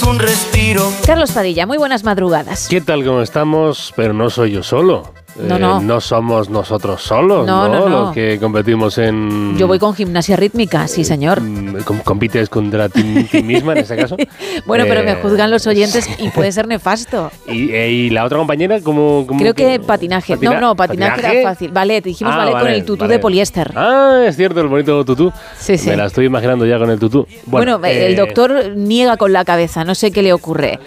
un respiro. Carlos Padilla, muy buenas madrugadas. ¿Qué tal? ¿Cómo estamos? Pero no soy yo solo. No somos nosotros solos, ¿no? Los que competimos en... Yo voy con gimnasia rítmica, sí señor. ¿Compites contra ti misma en ese caso? Bueno, pero me juzgan los oyentes y puede ser nefasto. ¿Y la otra compañera cómo Creo que patinaje. Patinaje era fácil. Ballet, dijimos ballet con el tutú de poliéster. Ah, es cierto, el bonito tutú. Sí. Me la estoy imaginando ya con el tutú. Bueno, el doctor niega con la cabeza, no sé qué le ocurre.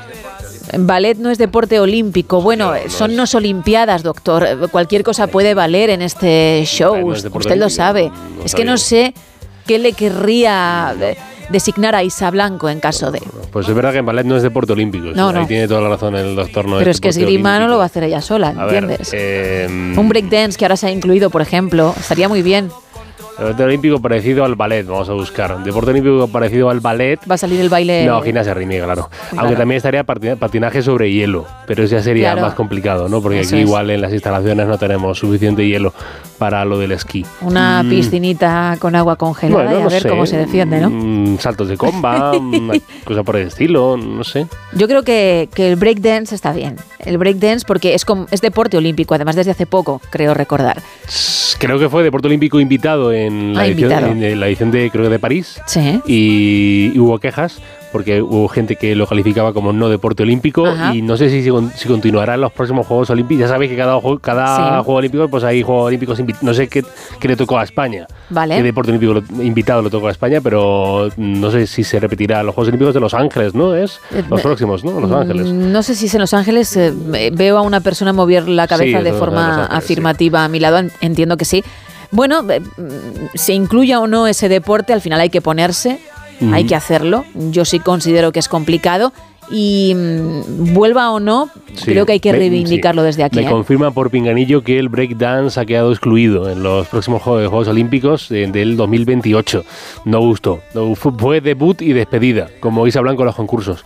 Ballet no es deporte olímpico. Bueno, son no olimpiadas, doctor. Cualquier cosa puede valer en este show. No es Usted lo sabe. Es que no sé qué le querría designar a Isa Blanco en caso de... Pues es verdad que en ballet no es deporte olímpico. No. Ahí tiene toda la razón el doctor. Pero es que esgrima no lo va a hacer ella sola, ¿entiendes? Un breakdance que ahora se ha incluido, por ejemplo, estaría muy bien. Deporte olímpico parecido al ballet, vamos a buscar. Deporte olímpico parecido al ballet. ¿Va a salir el baile? No, gimnasia rítmica, claro. Aunque también estaría patinaje sobre hielo, pero eso ya sería más complicado, ¿no? Porque aquí igual en las instalaciones no tenemos suficiente hielo para lo del esquí. Una piscinita con agua congelada y a ver cómo se defiende, ¿no? Saltos de comba, una cosa por el estilo, no sé. Yo creo que el breakdance está bien. El breakdance porque es deporte olímpico, además desde hace poco, creo recordar. Creo que fue deporte olímpico invitado en la edición de, creo que de París. Sí. Y hubo quejas porque hubo gente que lo calificaba como no deporte olímpico. Ajá. Y no sé si continuará en los próximos Juegos Olímpicos. Ya sabéis que cada Juego Olímpico, pues hay Juegos Olímpicos no sé qué le tocó a España. Vale. Qué deporte olímpico invitado le tocó a España, pero no sé si se repetirá los Juegos Olímpicos de Los Ángeles, ¿no? Los próximos, ¿no? Los Ángeles. No sé si es en Los Ángeles. Veo a una persona mover la cabeza de forma afirmativa a mi lado. Entiendo que sí. Bueno, se incluya o no ese deporte, al final hay que ponerse, hay que hacerlo. Yo sí considero que es complicado y vuelva o no, creo que hay que reivindicarlo desde aquí. Me confirma por pinganillo que el breakdance ha quedado excluido en los próximos Juegos Olímpicos del 2028. No gustó. Fue debut y despedida, como Isa Blanco en los concursos.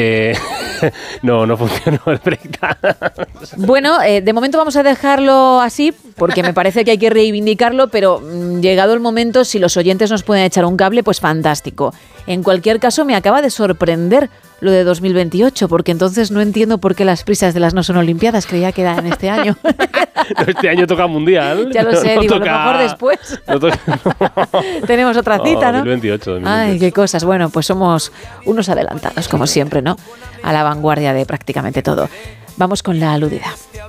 No funcionó el breakdance. Bueno, de momento vamos a dejarlo así, porque me parece que hay que reivindicarlo, pero llegado el momento, si los oyentes nos pueden echar un cable, pues fantástico. En cualquier caso, me acaba de sorprender lo de 2028, porque entonces no entiendo por qué las prisas de las no son olimpiadas, creía que eran este año. Este año toca mundial. Ya lo sé, digo, a lo mejor después. Tenemos otra cita, ¿no? 2028. Ay, qué cosas. Bueno, pues somos unos adelantados, como siempre, ¿no? A la vanguardia de prácticamente todo. Vamos con la aludida.